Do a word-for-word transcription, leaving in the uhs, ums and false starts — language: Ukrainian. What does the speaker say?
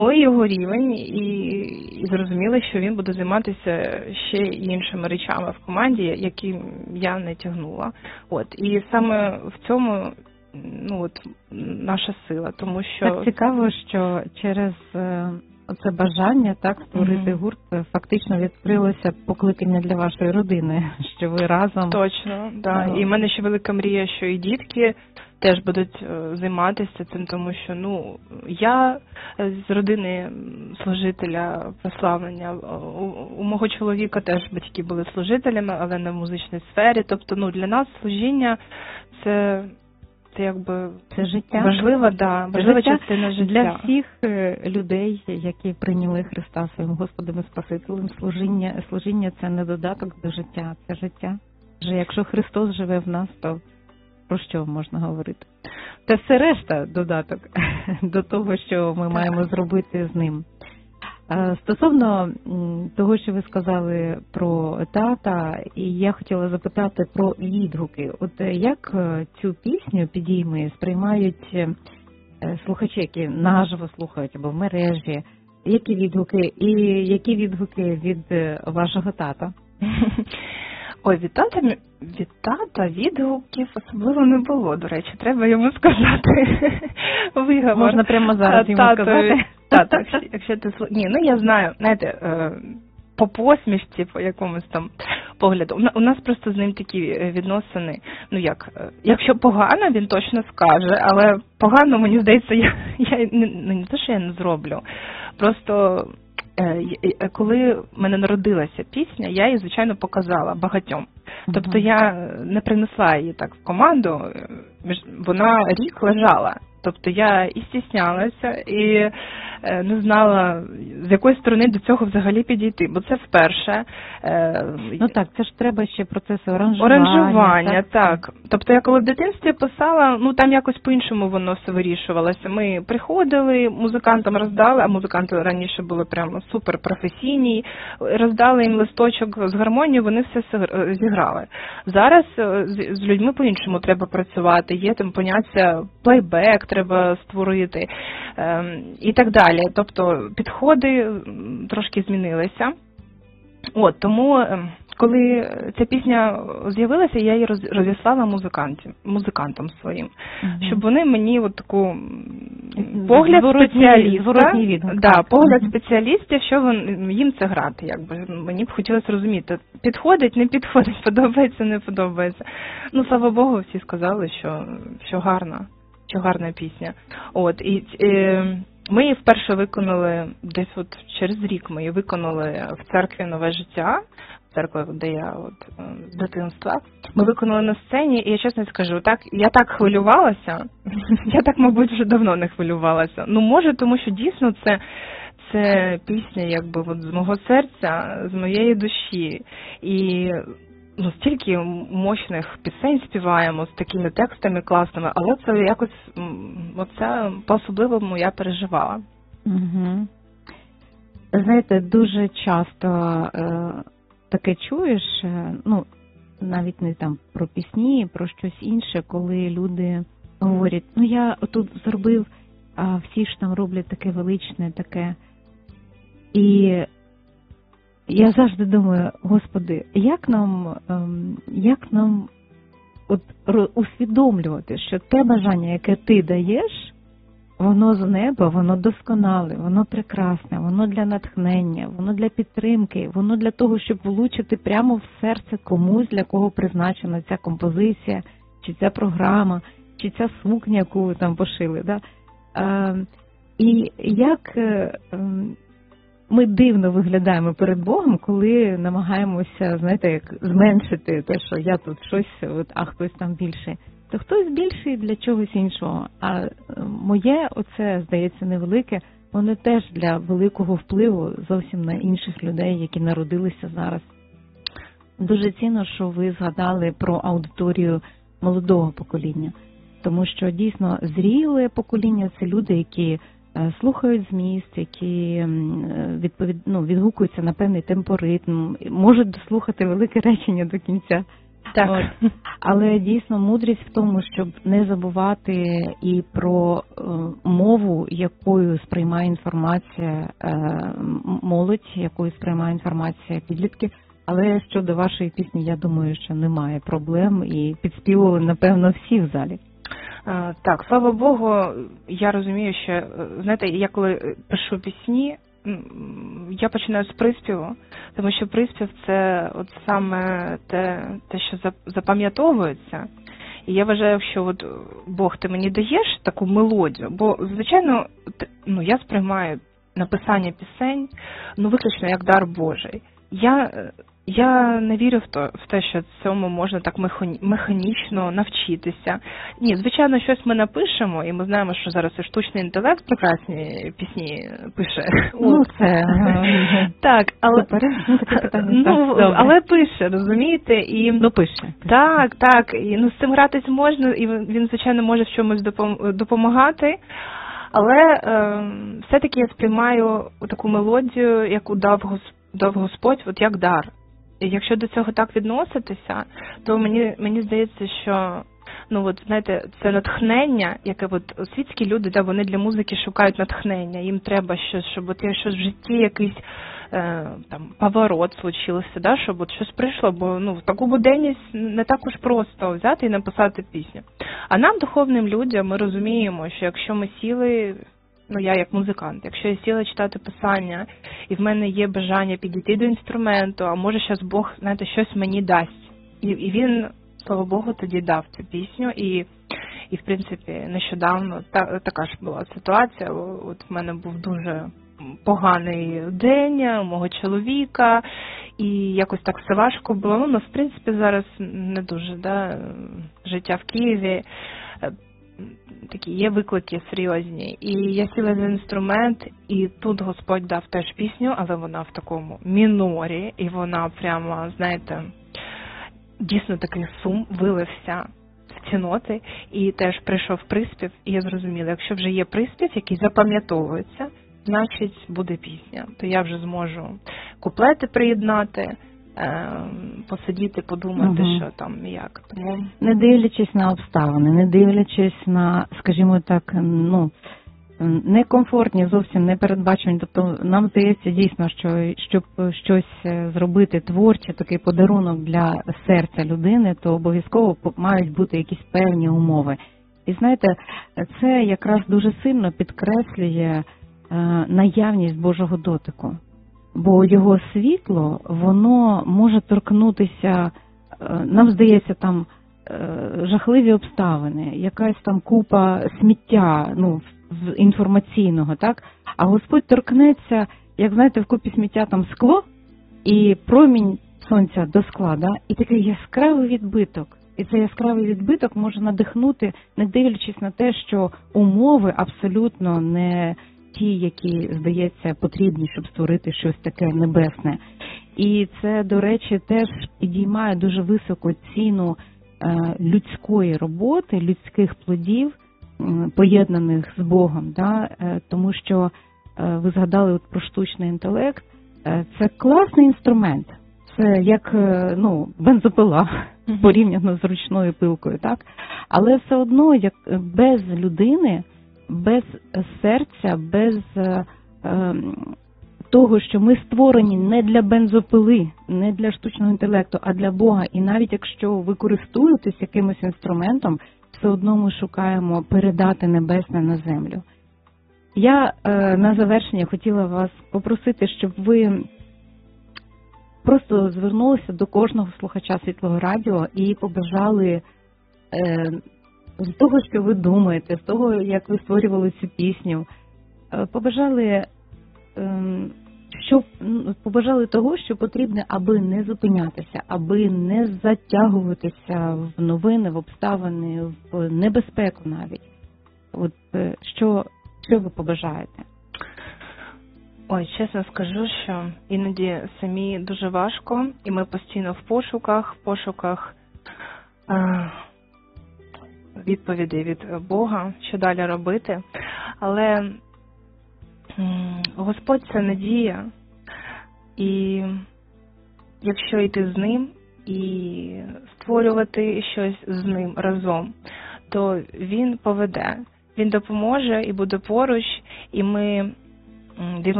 його рівень і, і зрозуміли, що він буде займатися ще іншими речами в команді, які я не тягнула. От. І саме в цьому ну, от, наша сила. Тому що... Так цікаво, що через це бажання так створити mm-hmm. гурт фактично відкрилося покликання для вашої родини, що ви разом... Точно, да. І в мене ще велика мрія, що і дітки теж будуть займатися цим, тому що, ну, я з родини служителя прославлення, у, у мого чоловіка теж батьки були служителями, але не в музичній сфері, тобто, ну, для нас служіння це... Це якби це життя. Важлива, да, важлива життя частина життя. Для всіх людей, які прийняли Христа своїм Господом і Спасителем, служіння, служіння це не додаток до життя, це життя. Вже якщо Христос живе в нас, то про що можна говорити? Це все решта додаток до того, що ми так. маємо зробити з ним. Стосовно того, що ви сказали про тата, і я хотіла запитати про відгуки. От як цю пісню «Підійми» сприймають слухачі, які наживо слухають або в мережі? Які відгуки? І які відгуки від вашого тата? Ой, від тата, від тата відгуків особливо не було, до речі, треба йому сказати. Виговор. Можна прямо зараз йому Тато, сказати? Так, якщо, якщо ти... Ні, ну я знаю, знаєте, по посмішці, по якомусь там погляду. У нас просто з ним такі відносини, ну як, якщо погано, він точно скаже, але погано, мені здається, я, я не, не те, що я не зроблю, просто... Коли в мене народилася пісня, я її, звичайно, показала багатьом. Тобто я не принесла її так в команду, вона рік лежала. Тобто я і стіснялася, і не знала, з якої сторони до цього взагалі підійти, бо це вперше. Ну так, це ж треба ще процеси оранжування. Оранжування, так. так. Тобто я коли в дитинстві писала, ну там якось по-іншому воно все вирішувалося. Ми приходили, музикантам роздали, а музиканти раніше були прямо супер професійні, роздали їм листочок з гармонією, вони все зіграли. Зараз з людьми по-іншому треба працювати, є там поняття плейбек, треба створити ем, і так далі. Тобто підходи трошки змінилися. От, тому, коли ця пісня з'явилася, я її розіслала музикантам, музикантам своїм, mm-hmm. щоб вони мені от таку погляд зворотні, спеціаліста, зворотні відгук, да, погляд mm-hmm. спеціалістів, що вон, їм це грати, якби мені б хотілося розуміти, підходить, не підходить, подобається, не подобається. Ну, слава Богу, всі сказали, що, що гарна. Що гарна пісня. От, і е, ми її вперше виконали, десь от через рік ми її виконали в церкві «Нове життя», церква, де я от з дитинства. Ми виконали на сцені, і я чесно скажу, так, я так хвилювалася, я так, мабуть, вже давно не хвилювалася. Ну, може, тому що дійсно це, це пісня, якби, от з мого серця, з моєї душі. І ну, стільки мощних пісень співаємо з такими текстами класними, але це якось, оце по-особливому я переживала. Угу. Знаєте, дуже часто е, таке чуєш, е, ну, навіть не там про пісні, про щось інше, коли люди говорять, ну я отут зробив, а всі ж там роблять таке величне, таке. І я завжди думаю, Господи, як нам, як нам от усвідомлювати, що те бажання, яке ти даєш, воно з неба, воно досконале, воно прекрасне, воно для натхнення, воно для підтримки, воно для того, щоб влучити прямо в серце комусь, для кого призначена ця композиція, чи ця програма, чи ця сукня, яку ви там пошили. Да? І як ми дивно виглядаємо перед Богом, коли намагаємося, знаєте, як зменшити те, що я тут щось, от, а хтось там більший. То хтось більший для чогось іншого. А моє, оце, здається, невелике, воно теж для великого впливу зовсім на інших людей, які народилися зараз. Дуже цінно, що ви згадали про аудиторію молодого покоління. Тому що дійсно зріле покоління – це люди, які слухають зміст, які відповід, ну, відгукуються на певний темпоритм, можуть дослухати велике речення до кінця. Так. От. Але дійсно мудрість в тому, щоб не забувати і про е, мову, якою сприймає інформація е, молодь, якою сприймає інформація підлітки. Але щодо вашої пісні, я думаю, що немає проблем і підспівували, напевно, всі в залі. Так, слава Богу, я розумію, що, знаєте, я коли пишу пісні, я починаю з приспіву, тому що приспів – це от саме те, те, що запам'ятовується. І я вважаю, що от Бог, ти мені даєш таку мелодію, бо, звичайно, ну, я сприймаю написання пісень, ну, виключно як дар Божий. Я, я не вірю в, то, в те, що цьому можна так механічно навчитися. Ні, звичайно, щось ми напишемо, і ми знаємо, що зараз і штучний інтелект прекрасні пісні пише. Ну, це... Так, але... Ну, але пише, розумієте? І... Ну, пише. Так, так. І, ну, з цим гратись можна, і він, звичайно, може в чомусь допомагати. Але е, все-таки я сприймаю таку мелодію, яку дав Господь, дав Господь, от як дар. І якщо до цього так відноситися, то мені, мені здається, що, ну от, знаєте, це натхнення, яке от світські люди, да, вони для музики шукають натхнення, їм треба щось, щоб от є щось в житті, якийсь е, там поворот случився, да, щоб от щось прийшло, бо ну в таку буденність не так уж просто взяти і написати пісню. А нам, духовним людям, ми розуміємо, що якщо ми сіли, ну, я як музикант, якщо я сіла читати писання, і в мене є бажання підійти до інструменту, а може зараз Бог, знаєте, щось мені дасть. І, і він, слава Богу, тоді дав цю пісню. І, і в принципі, нещодавно та, така ж була ситуація. От в мене був дуже поганий день у мого чоловіка, і якось так все важко було. Ну, в принципі, зараз не дуже, да, життя в Києві. Такі є виклики серйозні. І я сіла за інструмент, і тут Господь дав теж пісню, але вона в такому мінорі, і вона прямо, знаєте, дійсно такий сум вилився в ці ноти, і теж прийшов приспів, і я зрозуміла, якщо вже є приспів, який запам'ятовується, значить буде пісня. То я вже зможу куплети приєднати, посидіти, подумати, угу. що там, як. Тому... Не дивлячись на обставини, не дивлячись на, скажімо так, ну, некомфортні, зовсім непередбачені. Тобто нам здається дійсно, що щоб щось зробити творче, такий подарунок для серця людини, то обов'язково мають бути якісь певні умови. І знаєте, це якраз дуже сильно підкреслює наявність Божого дотику. Бо його світло, воно може торкнутися, нам здається, там жахливі обставини, якась там купа сміття, ну, інформаційного, так? А Господь торкнеться, як знаєте, в купі сміття там скло і промінь сонця до скла, да? І такий яскравий відбиток. І цей яскравий відбиток може надихнути, не дивлячись на те, що умови абсолютно не ті, які, здається, потрібні, щоб створити щось таке небесне. І це, до речі, теж підіймає дуже високу ціну людської роботи, людських плодів, поєднаних з Богом. Да? Тому що ви згадали от про штучний інтелект. Це класний інструмент. Це як, ну, бензопила mm-hmm. порівняно з ручною пилкою, так? Але все одно, як без людини, без серця, без е, е, того, що ми створені не для бензопили, не для штучного інтелекту, а для Бога. І навіть якщо ви користуєтесь якимось інструментом, все одно ми шукаємо передати небесне на землю. Я е, на завершення хотіла вас попросити, щоб ви просто звернулися до кожного слухача Світлого Радіо і побажали е, з того, що ви думаєте, з того, як ви створювали цю пісню, побажали, що, побажали того, що потрібно, аби не зупинятися, аби не затягуватися в новини, в обставини, в небезпеку навіть. От що, що ви побажаєте? Ой, чесно скажу, що іноді самі дуже важко, і ми постійно в пошуках, в пошуках відповіді від Бога, що далі робити. Але Господь – це надія, і якщо йти з Ним, і створювати щось з ним разом, то він поведе, він допоможе і буде поруч, і ми, він